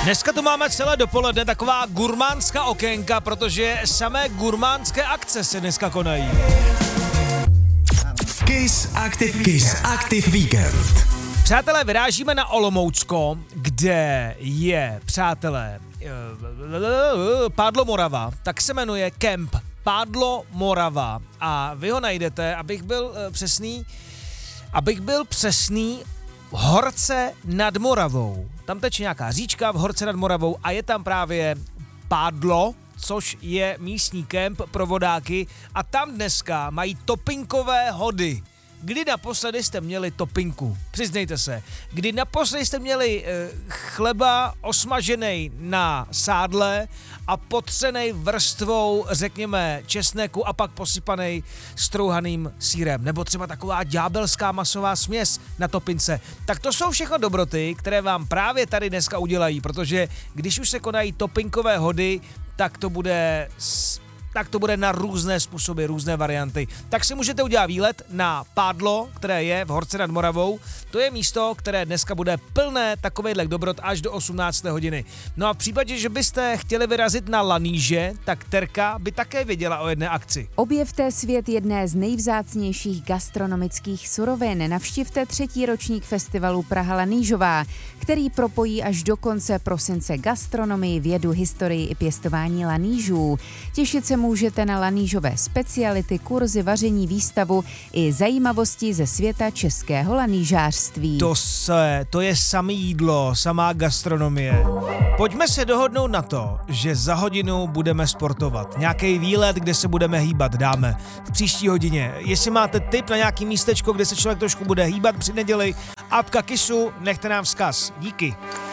Dneska tu máme celé dopoledne taková gurmánská okénka, protože samé gurmánské akce se dneska konají. Kiss Active Weekend. Přátelé, vyrážíme na Olomoucko, kde je, přátelé, Pádlo Morava, tak se jmenuje Kemp Pádlo Morava a vy ho najdete, abych byl přesný, v Horce nad Moravou. Tam teče nějaká říčka v Horce nad Moravou a je tam právě Pádlo, což je místní kemp pro vodáky a tam dneska mají topinkové hody. Kdy naposledy jste měli topinku? Přiznejte se. Kdy naposledy jste měli chleba osmažený na sádle a potřenej vrstvou, řekněme, česneku a pak posypanej strouhaným sýrem. Nebo třeba taková ďábelská masová směs na topince. Tak to jsou všechno dobroty, které vám právě tady dneska udělají, protože když už se konají topinkové hody, tak to bude na různé způsoby, různé varianty. Tak si můžete udělat výlet na Pádlo, které je v Horce nad Moravou. To je místo, které dneska bude plné takovejhle dobrot až do 18. hodiny. No a v případě, že byste chtěli vyrazit na laníže, tak Terka by také věděla o jedné akci. Objevte svět jedné z nejvzácnějších gastronomických surovin. Navštivte 3. ročník festivalu Praha Lanížová, který propojí až do konce prosince gastronomii, vědu, historii i pěstování lanížů. Těšit se můžete na lanížové speciality, kurzy, vaření, výstavu i zajímavosti ze světa českého lanížářství. To je samé jídlo, samá gastronomie. Pojďme se dohodnout na to, že za hodinu budeme sportovat. Nějaký výlet, kde se budeme hýbat, dáme v příští hodině. Jestli máte tip na nějaký místečko, kde se člověk trošku bude hýbat při neděli, apka Kissu, nechte nám vzkaz. Díky.